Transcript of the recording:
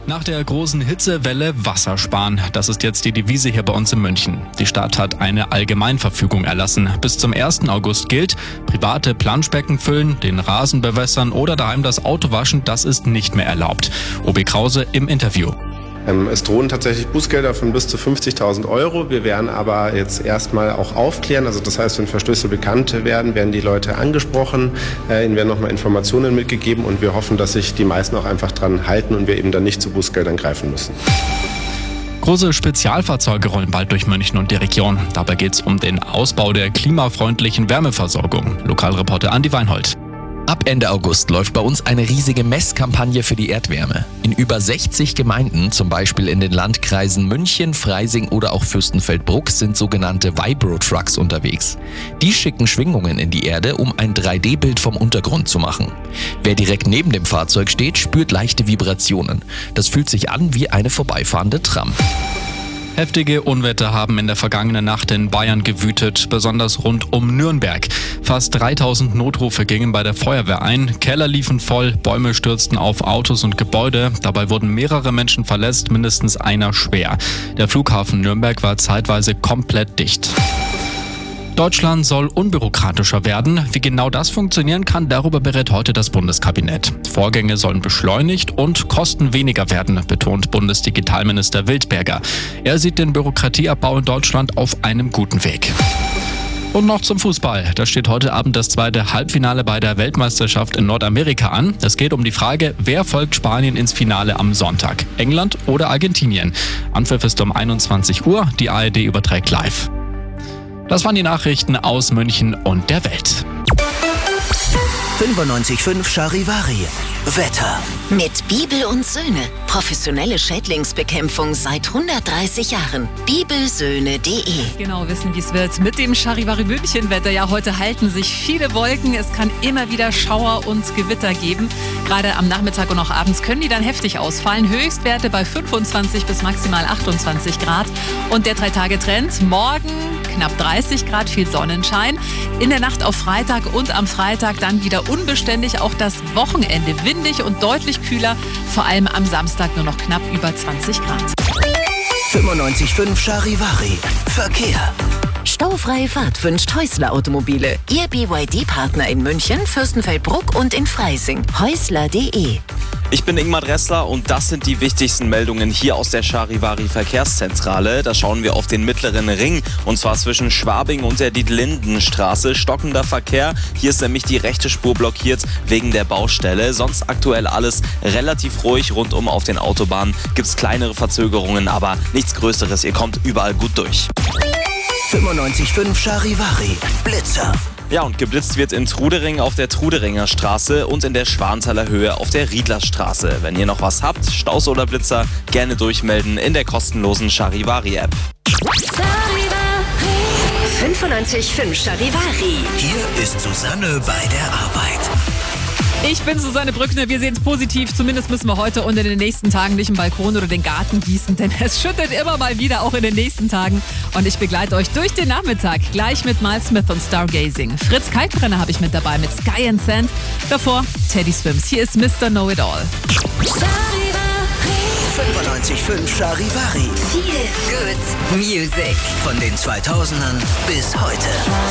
Nach der großen Hitzewelle Wasser sparen. Das ist jetzt die Devise hier bei uns in München. Die Stadt hat eine Allgemeinverfügung erlassen. Bis zum 1. August gilt, private Planschbecken füllen, den Rasen bewässern oder daheim das Auto waschen, das ist nicht mehr erlaubt. OB Krause im Interview. Es drohen tatsächlich Bußgelder von bis zu 50.000 Euro. Wir werden aber jetzt erstmal auch aufklären. Also das heißt, wenn Verstöße bekannt werden, werden die Leute angesprochen, ihnen werden nochmal Informationen mitgegeben und wir hoffen, dass sich die meisten auch einfach dran halten und wir eben dann nicht zu Bußgeldern greifen müssen. Große Spezialfahrzeuge rollen bald durch München und die Region. Dabei geht es um den Ausbau der klimafreundlichen Wärmeversorgung. Lokalreporter Andi Weinhold. Ab Ende August läuft bei uns eine riesige Messkampagne für die Erdwärme. In über 60 Gemeinden, zum Beispiel in den Landkreisen München, Freising oder auch Fürstenfeldbruck, sind sogenannte Vibro-Trucks unterwegs. Die schicken Schwingungen in die Erde, um ein 3D-Bild vom Untergrund zu machen. Wer direkt neben dem Fahrzeug steht, spürt leichte Vibrationen. Das fühlt sich an wie eine vorbeifahrende Tram. Heftige Unwetter haben in der vergangenen Nacht in Bayern gewütet, besonders rund um Nürnberg. Fast 3000 Notrufe gingen bei der Feuerwehr ein, Keller liefen voll, Bäume stürzten auf Autos und Gebäude. Dabei wurden mehrere Menschen verletzt, mindestens einer schwer. Der Flughafen Nürnberg war zeitweise komplett dicht. Deutschland soll unbürokratischer werden. Wie genau das funktionieren kann, darüber berät heute das Bundeskabinett. Vorgänge sollen beschleunigt und Kosten weniger werden, betont Bundesdigitalminister Wildberger. Er sieht den Bürokratieabbau in Deutschland auf einem guten Weg. Und noch zum Fußball. Da steht heute Abend das zweite Halbfinale bei der Weltmeisterschaft in Nordamerika an. Es geht um die Frage, wer folgt Spanien ins Finale am Sonntag? England oder Argentinien? Anpfiff ist um 21 Uhr. Die ARD überträgt live. Das waren die Nachrichten aus München und der Welt. 95.5 Charivari. Wetter. Mit Bibel und Söhne. Professionelle Schädlingsbekämpfung seit 130 Jahren. bibelsöhne.de. Genau wissen, wie es wird mit dem Charivari München-Wetter. Ja, heute halten sich viele Wolken. Es kann immer wieder Schauer und Gewitter geben. Gerade am Nachmittag und auch abends können die dann heftig ausfallen. Höchstwerte bei 25 bis maximal 28 Grad. Und der 3-Tage-Trend. Morgen knapp 30 Grad, viel Sonnenschein. In der Nacht auf Freitag und am Freitag dann wieder unbeständig. Auch das Wochenende windig und deutlich kühler. Vor allem am Samstag nur noch knapp über 20 Grad. 95.5 Charivari. Verkehr. Staufreie Fahrt wünscht Häusler Automobile. Ihr BYD-Partner in München, Fürstenfeldbruck und in Freising. Häusler.de. Ich bin Ingmar Dressler und das sind die wichtigsten Meldungen hier aus der Charivari Verkehrszentrale. Da schauen wir auf den mittleren Ring und zwar zwischen Schwabing und der Dietlindenstraße. Stockender Verkehr. Hier ist nämlich die rechte Spur blockiert wegen der Baustelle. Sonst aktuell alles relativ ruhig rundum auf den Autobahnen. Gibt's kleinere Verzögerungen, aber nichts Größeres. Ihr kommt überall gut durch. 95.5 Charivari. Blitzer. Ja, und geblitzt wird in Trudering auf der Truderinger Straße und in der Schwanthaler Höhe auf der Riedlerstraße. Wenn ihr noch was habt, Staus oder Blitzer, gerne durchmelden in der kostenlosen Charivari-App. 95.5 Charivari. Hier ist Susanne bei der Arbeit. Ich bin Susanne Brückner, wir sehen es positiv. Zumindest müssen wir heute und in den nächsten Tagen nicht im Balkon oder den Garten gießen, denn es schüttet immer mal wieder, auch in den nächsten Tagen. Und ich begleite euch durch den Nachmittag, gleich mit Miles Smith und Stargazing. Fritz Kalkbrenner habe ich mit dabei mit Sky and Sand. Davor Teddy Swims. Hier ist Mr. Know-It-All. 95.5 Charivari. Feel good music. Von den 2000ern bis heute.